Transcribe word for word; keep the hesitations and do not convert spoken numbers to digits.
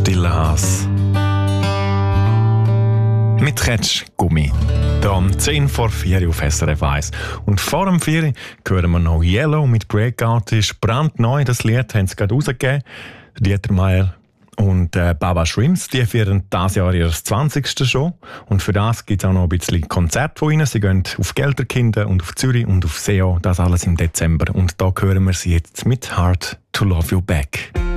Stille Haas. Mit Ketsch Gummi. Hier um zehn vor vier auf S R F eins. Und vor dem vier hören wir noch Yellow mit Breakout. Ist brandneu, das Lied haben sie gerade rausgegeben. Dieter Meier und äh, Baba Shrimps, die feiern dieses Jahr ihr zwanzigste Show. Und für das gibt es auch noch ein bisschen Konzert von ihnen. Sie gehen auf Gelterkinden und auf Zürich und auf S E O. Das alles im Dezember. Und da hören wir sie jetzt mit Hard to Love You Back.